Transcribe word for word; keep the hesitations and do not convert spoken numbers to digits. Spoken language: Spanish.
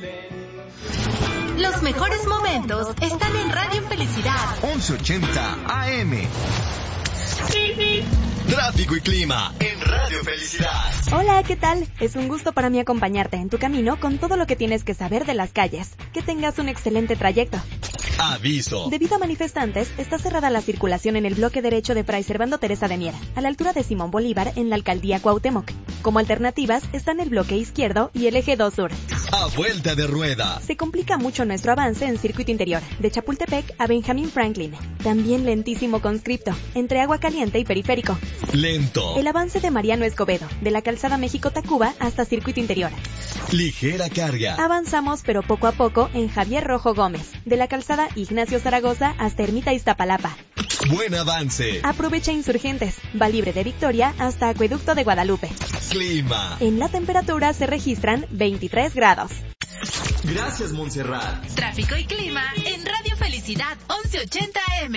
Los mejores momentos están en Radio Felicidad once ochenta A M. Tráfico y clima en Radio Felicidad. Hola, ¿qué tal? Es un gusto para mí acompañarte en tu camino con todo lo que tienes que saber de las calles. Que tengas un excelente trayecto. Aviso. Debido a manifestantes, está cerrada la circulación en el bloque derecho de Fray Servando Teresa de Miera, a la altura de Simón Bolívar, en la alcaldía Cuauhtémoc. Como alternativas están el bloque izquierdo y el eje dos sur. A vuelta de rueda. Se complica mucho nuestro avance en circuito interior, de Chapultepec a Benjamín Franklin. También lentísimo conscripto, entre Agua Caliente y Periférico. Lento. El avance de Mariano Escobedo, de la calzada México-Tacuba hasta circuito interior. Ligera carga. Avanzamos pero poco a poco en Javier Rojo Gómez, de la calzada Ignacio Zaragoza hasta Ermita Iztapalapa. Buen avance. Aprovecha Insurgentes, va libre de Victoria hasta Acueducto de Guadalupe. Clima. En la temperatura se registran veintitrés grados. Gracias, Montserrat. Tráfico y clima en Radio Felicidad once ochenta A M.